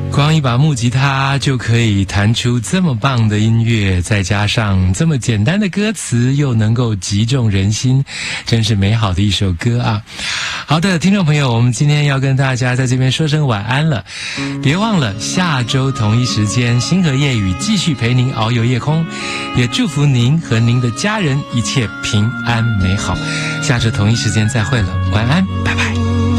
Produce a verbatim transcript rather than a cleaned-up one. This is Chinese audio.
光一把木吉他就可以弹出这么棒的音乐，再加上这么简单的歌词，又能够击中人心，真是美好的一首歌啊！好的，听众朋友，我们今天要跟大家在这边说声晚安了，别忘了下周同一时间，星河夜雨继续陪您遨游夜空，也祝福您和您的家人一切平安美好。下周同一时间再会了，晚安，拜拜。